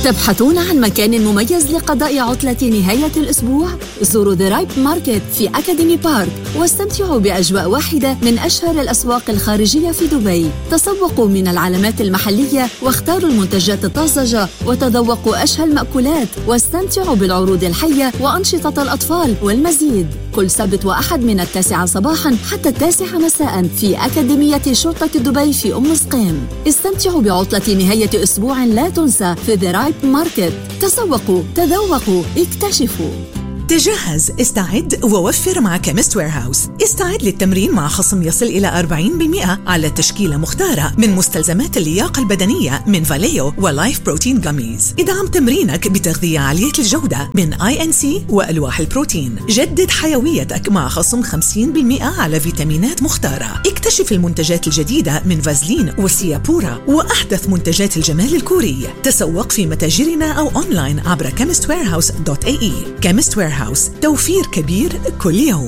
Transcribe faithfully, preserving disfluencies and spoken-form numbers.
تبحثون عن مكان مميز لقضاء عطلة نهاية الأسبوع؟ زوروا The Ripe Market في أكاديمي بارك واستمتعوا بأجواء واحدة من أشهر الأسواق الخارجية في دبي. تسوقوا من العلامات المحلية واختاروا المنتجات الطازجة وتذوقوا أشهى المأكولات واستمتعوا بالعروض الحية وأنشطة الأطفال والمزيد. كل سبت وأحد من التاسعة صباحاً حتى التاسعة مساءً في أكاديمية شرطة دبي في أم سقيم. استمتعوا بعطلة نهاية أسبوع لا تنسى في The Ripe Market. تسوقوا، تذوقوا، اكتشفوا. تجهز، استعد ووفر مع كيمست ويرهاوس. استعد للتمرين مع خصم يصل إلى أربعين بالمئة على تشكيلة مختارة من مستلزمات اللياقة البدنية من فاليو ولايف بروتين جاميز. ادعم تمرينك بتغذية عالية الجودة من آي إن سي وألواح البروتين. جدد حيويتك مع خصم خمسين بالمئة على فيتامينات مختارة. اكتشف المنتجات الجديدة من فازلين وسيابورا وأحدث منتجات الجمال الكوري. تسوق في متاجرنا أو أونلاين عبر كيمست ويرهاوس دوت إيه إي. كيمست ويرهاوس، توفير كبير كل يوم.